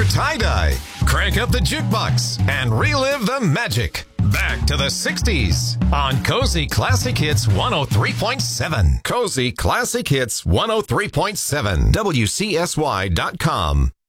your tie-dye, crank up the jukebox, and relive the magic. Back to the 60s on Cozy Classic Hits 103.7. Cozy Classic Hits 103.7. WCSY.com.